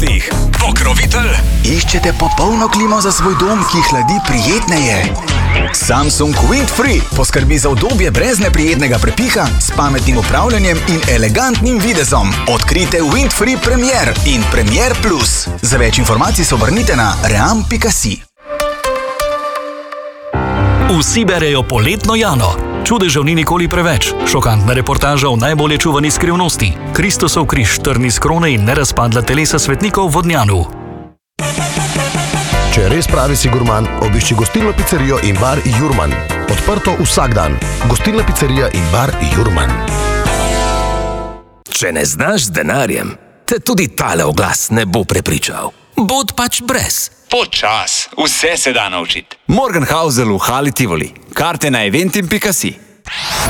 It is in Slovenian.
Pokrovitelj. Iščete popolno klimo za svoj dom, ki hladi prijetneje? Samsung Windfree poskrbi za udobje brez neprijetnega prepiha, s pametnim upravljanjem in elegantnim videzom. Odkrite Windfree Premier in Premier Plus. Za več informacij se obrnite na ream.si. Vsi berejo poletno Jano. Čudežev ni nikoli preveč. Šokantna reportaža o najbolje čuvani skrivnosti. Kristusov križ, trni s krone in nerazpadla telesa svetnikov v Vodnjanu. Če res pravi si gurman, obišči gostilno pizzerijo in bar Jurman. Odprto vsak dan. Gostilna pizzerija in bar Jurman. Če ne znaš z denarjem, te tudi tale oglas ne bo prepričal. Bod pač brez. Počas, vse se da naučiti. Morgenhausel v Hali Tivoli. Karte na eventim.si.